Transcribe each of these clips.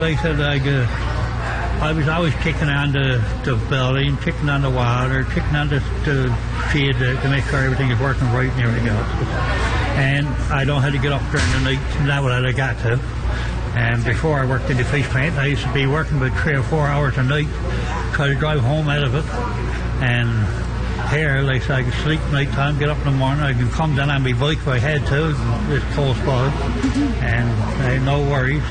They said I was always checking on the building, checking on the water, checking on the feed to make sure everything is working right and everything else. And I don't have to get up during the night, and that's what I got to. And before I worked in the fish plant, I used to be working about 3 or 4 hours a night, try to drive home out of it. And here, like I can sleep night time, get up in the morning, I can come down on my bike if I had to, it's close by, and I had no worries.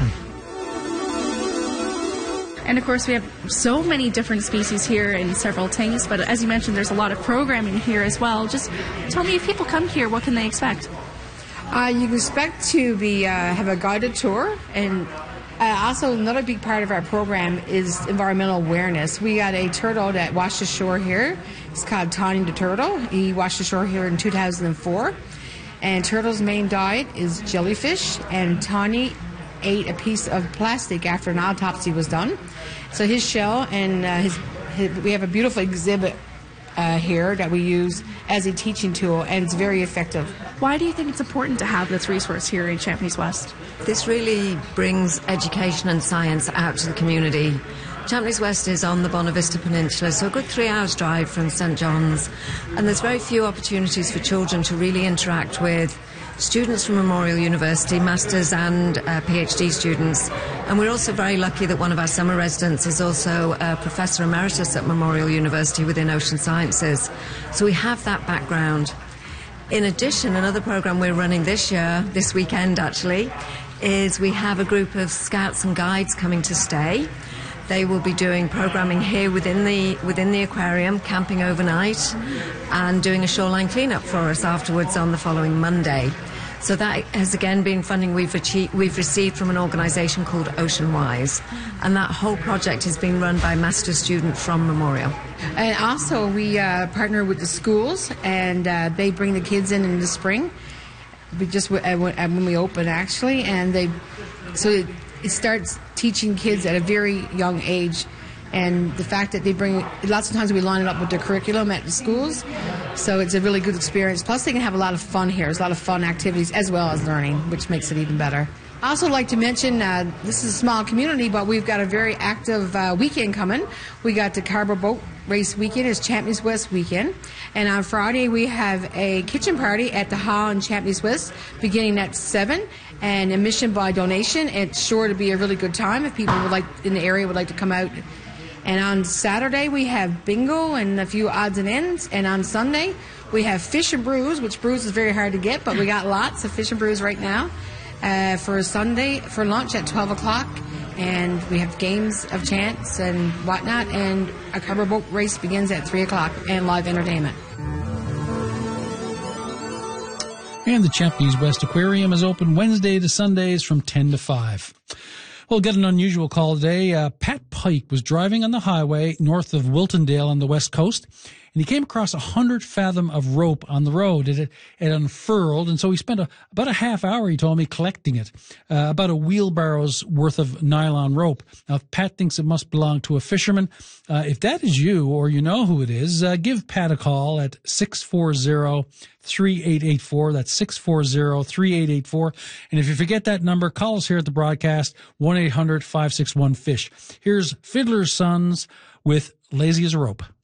And of course, we have so many different species here in several tanks, but as you mentioned, there's a lot of programming here as well. Just tell me, if people come here, what can they expect? You can expect to have a guided tour, and also another big part of our program is environmental awareness. We got a turtle that washed ashore here. It's called Tawny the turtle. He washed ashore here in 2004. And turtle's main diet is jellyfish, and Tawny ate a piece of plastic after an autopsy was done. So his shell and we have a beautiful exhibit here that we use as a teaching tool, and it's very effective. Why do you think it's important to have this resource here in Champneys West? This really brings education and science out to the community. Champneys West is on the Bonavista Peninsula, so a good 3 hours drive from St John's, and there's very few opportunities for children to really interact with students from Memorial University, masters and PhD students. And we're also very lucky that one of our summer residents is also a Professor Emeritus at Memorial University within Ocean Sciences. So we have that background. In addition, another program we're running this year, this weekend actually, is we have a group of scouts and guides coming to stay. They will be doing programming here within the aquarium, camping overnight, and doing a shoreline cleanup for us afterwards on the following Monday. So that has again been funding we've received from an organisation called Oceanwise, and that whole project is being run by a master's student from Memorial. And also we partner with the schools, and they bring the kids in the spring. We just when we open actually, and it starts teaching kids at a very young age. And the fact that they bring, lots of times we line it up with their curriculum at the schools, so it's a really good experience. Plus they can have a lot of fun here. There's a lot of fun activities as well as learning, which makes it even better. I also like to mention, this is a small community, but we've got a very active weekend coming. We got the Carver Boat Race weekend, it's Champneys West weekend. And on Friday we have a kitchen party at the Hall in Champneys West beginning at 7, and admission by donation. It's sure to be a really good time if people in the area would like to come out. And on Saturday we have bingo and a few odds and ends. And on Sunday we have fish and brews, which brews is very hard to get, but we got lots of fish and brews right now for Sunday for lunch at 12 o'clock. And we have games of chance and whatnot. And a cover boat race begins at 3 o'clock and live entertainment. And the Champneys West Aquarium is open Wednesday to Sundays from 10 to 5. We'll get an unusual call today. Pat Pike was driving on the highway north of Wiltondale on the west coast, and he came across 100 fathom of rope on the road. It unfurled, and so he spent about a half hour, he told me, collecting it, about a wheelbarrow's worth of nylon rope. Now, if Pat thinks it must belong to a fisherman, if that is you or you know who it is, give Pat a call at 640-3884. That's 640-3884. And if you forget that number, call us here at the broadcast, 1-800-561-FISH. Here's Fiddler's Sons with Lazy as a Rope.